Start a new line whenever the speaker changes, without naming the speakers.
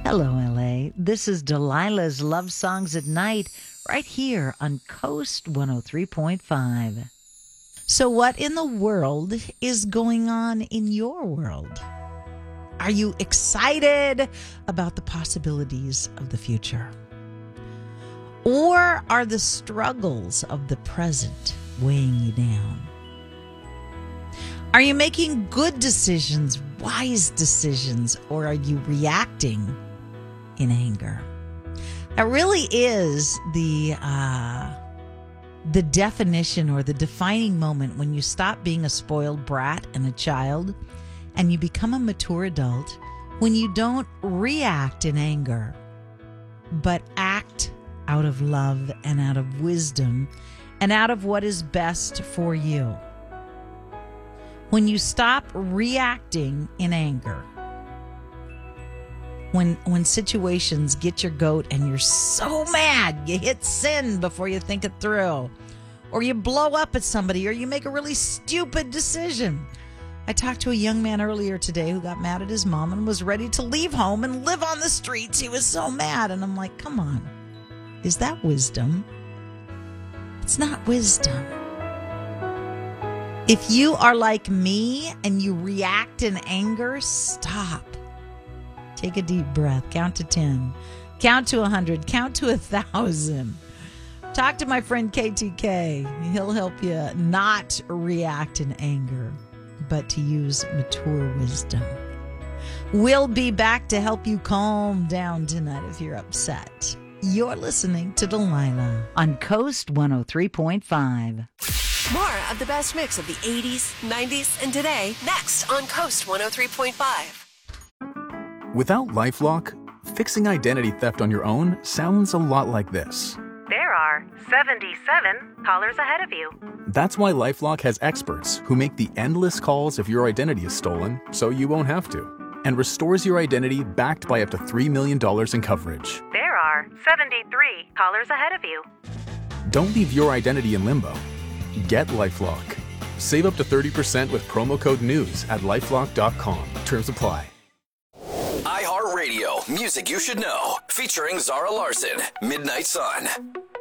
Hello, LA. This is Delilah's Love Songs at Night, right here on Coast 103.5. So what in the world is going on in your world? Are you excited about the possibilities of the future? Or are the struggles of the present weighing you down? Are you making good decisions, wise decisions, or are you reacting in anger? That really is the definition or the defining moment when you stop being a spoiled brat and a child and you become a mature adult, when you don't react in anger, but act out of love and out of wisdom and out of what is best for you. When you stop reacting in anger, when situations get your goat and you're so mad, you hit send before you think it through, or you blow up at somebody, or you make a really stupid decision. I talked to a young man earlier today who got mad at his mom and was ready to leave home and live on the streets. He was so mad. And I'm like, come on. Is that wisdom? It's not wisdom. If you are like me and you react in anger, stop. Take a deep breath. Count to 10. Count to 100. Count to 1,000. Talk to my friend KTK. He'll help you not react in anger, but to use mature wisdom. We'll be back to help you calm down tonight if you're upset. You're listening to Delilah on Coast 103.5.
More of the best mix of the 80s, 90s, and today, next on Coast 103.5.
Without LifeLock, fixing identity theft on your own sounds a lot like this.
There are 77 callers ahead of you.
That's why LifeLock has experts who make the endless calls if your identity is stolen so you won't have to, and restores your identity backed by up to $3 million in coverage.
There are 73 callers ahead of you.
Don't leave your identity in limbo. Get LifeLock. Save up to 30% with promo code NEWS at LifeLock.com. Terms apply.
iHeartRadio, music you should know, featuring Zara Larson, Midnight Sun.